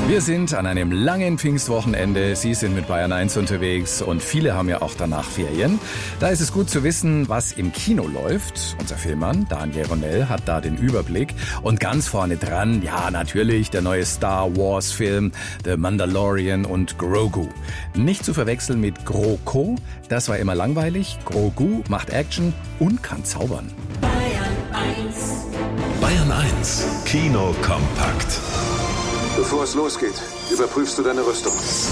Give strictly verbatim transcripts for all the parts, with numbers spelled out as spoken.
Wir sind an einem langen Pfingstwochenende. Sie sind mit Bayern eins unterwegs und viele haben ja auch danach Ferien. Da ist es gut zu wissen, was im Kino läuft. Unser Filmmann Daniel Ronell hat da den Überblick. Und ganz vorne dran, ja natürlich, der neue Star Wars Film The Mandalorian und Grogu. Nicht zu verwechseln mit GroKo, das war immer langweilig. Grogu macht Action und kann zaubern. Bayern eins. Bayern eins, Kino kompakt. Bevor es losgeht, überprüfst du deine Rüstung.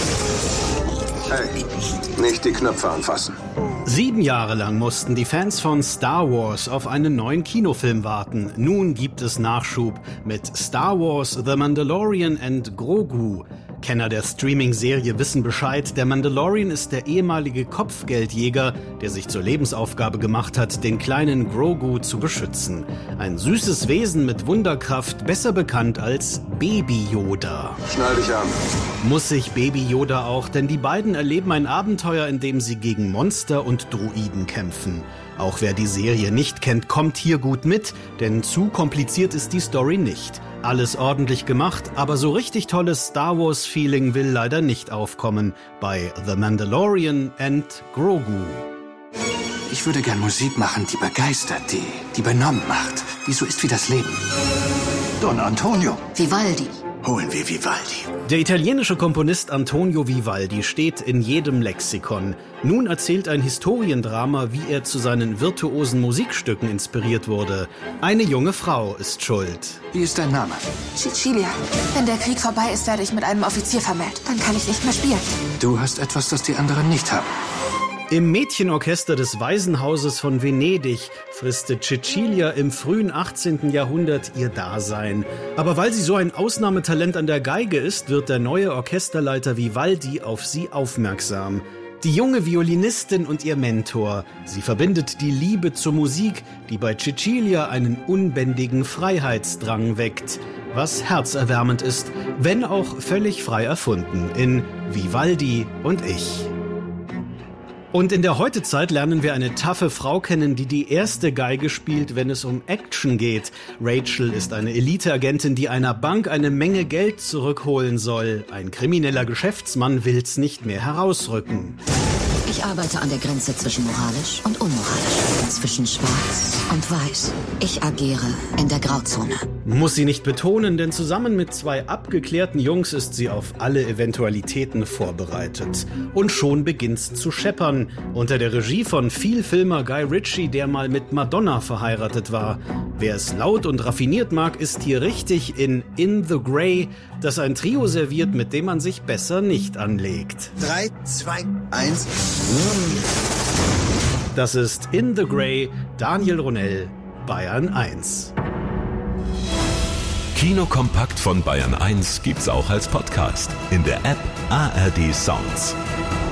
Hey, nicht die Knöpfe anfassen. Sieben Jahre lang mussten die Fans von Star Wars auf einen neuen Kinofilm warten. Nun gibt es Nachschub mit Star Wars The Mandalorian and Grogu. Kenner der Streaming-Serie wissen Bescheid, der Mandalorian ist der ehemalige Kopfgeldjäger, der sich zur Lebensaufgabe gemacht hat, den kleinen Grogu zu beschützen. Ein süßes Wesen mit Wunderkraft, besser bekannt als Baby Yoda. Schnall dich an. Muss sich Baby Yoda auch, denn die beiden erleben ein Abenteuer, in dem sie gegen Monster und Droiden kämpfen. Auch wer die Serie nicht kennt, kommt hier gut mit, denn zu kompliziert ist die Story nicht. Alles ordentlich gemacht, aber so richtig tolles Star Wars-Feeling will leider nicht aufkommen bei The Mandalorian and Grogu. Ich würde gern Musik machen, die begeistert, die, die benommen macht, die so ist wie das Leben. Don Antonio. Vivaldi. Holen wir Vivaldi. Der italienische Komponist Antonio Vivaldi steht in jedem Lexikon. Nun erzählt ein Historiendrama, wie er zu seinen virtuosen Musikstücken inspiriert wurde. Eine junge Frau ist schuld. Wie ist dein Name? Cecilia. Wenn der Krieg vorbei ist, werde ich mit einem Offizier vermählt. Dann kann ich nicht mehr spielen. Du hast etwas, das die anderen nicht haben. Im Mädchenorchester des Waisenhauses von Venedig frisste Cecilia im frühen achtzehnten Jahrhundert ihr Dasein. Aber weil sie so ein Ausnahmetalent an der Geige ist, wird der neue Orchesterleiter Vivaldi auf sie aufmerksam. Die junge Violinistin und ihr Mentor. Sie verbindet die Liebe zur Musik, die bei Cecilia einen unbändigen Freiheitsdrang weckt. Was herzerwärmend ist, wenn auch völlig frei erfunden in Vivaldi und ich. Und in der Heutezeit lernen wir eine taffe Frau kennen, die die erste Geige spielt, wenn es um Action geht. Rachel ist eine Eliteagentin, die einer Bank eine Menge Geld zurückholen soll. Ein krimineller Geschäftsmann will's nicht mehr herausrücken. Ich arbeite an der Grenze zwischen moralisch und unmoralisch, zwischen schwarz und weiß. Ich agiere in der Grauzone. Muss sie nicht betonen, denn zusammen mit zwei abgeklärten Jungs ist sie auf alle Eventualitäten vorbereitet. Und schon beginnt's zu scheppern. Unter der Regie von Vielfilmer Guy Ritchie, der mal mit Madonna verheiratet war. Wer es laut und raffiniert mag, ist hier richtig in In the Grey, das ein Trio serviert, mit dem man sich besser nicht anlegt. Drei, zwei, eins. Das ist In the Grey, Daniel Ronell, Bayern eins. Kino kompakt von Bayern eins gibt's auch als Podcast in der App A R D Sounds.